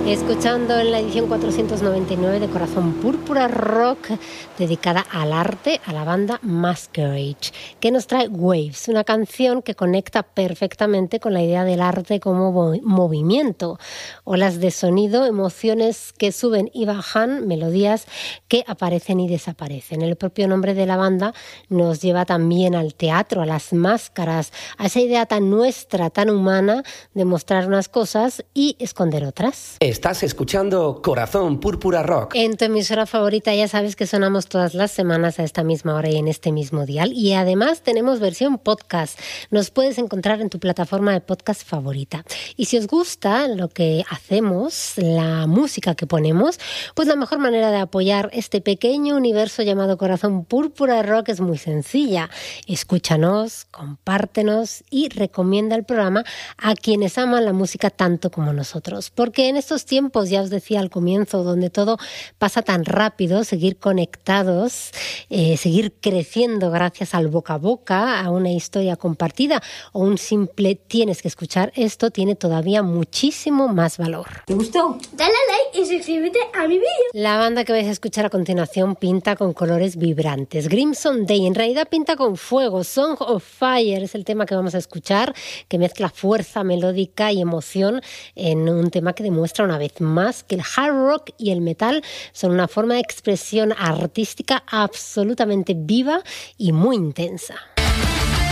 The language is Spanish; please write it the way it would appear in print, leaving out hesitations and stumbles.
Escuchando en la edición 499 de Corazón Púrpura Rock, dedicada al arte, a la banda Masquerade, que nos trae Waves, una canción que conecta perfectamente con la idea del arte como movimiento, olas de sonido, emociones que suben y bajan, melodías que aparecen y desaparecen. El propio nombre de la banda nos lleva también al teatro, a las máscaras, a esa idea tan nuestra, tan humana, de mostrar unas cosas y esconder otras. Estás escuchando Corazón Púrpura Rock. En tu emisora favorita ya sabes que sonamos todas las semanas a esta misma hora y en este mismo dial. Y además tenemos versión podcast. Nos puedes encontrar en tu plataforma de podcast favorita. Y si os gusta lo que hacemos, la música que ponemos, pues la mejor manera de apoyar este pequeño universo llamado Corazón Púrpura Rock es muy sencilla. Escúchanos, compártenos y recomienda el programa a quienes aman la música tanto como nosotros. Porque en estos tiempos, ya os decía al comienzo, donde todo pasa tan rápido, seguir conectados, seguir creciendo gracias al boca a boca, a una historia compartida o un simple tienes que escuchar esto, tiene todavía muchísimo más valor. ¿Te gustó? Dale a like y suscríbete a mi vídeo. La banda que vais a escuchar a continuación pinta con colores vibrantes. Crimson Day en realidad pinta con fuego. Song of Fire es el tema que vamos a escuchar, que mezcla fuerza melódica y emoción en un tema que demuestra una vez más que el hard rock y el metal son una forma de expresión artística absolutamente viva y muy intensa.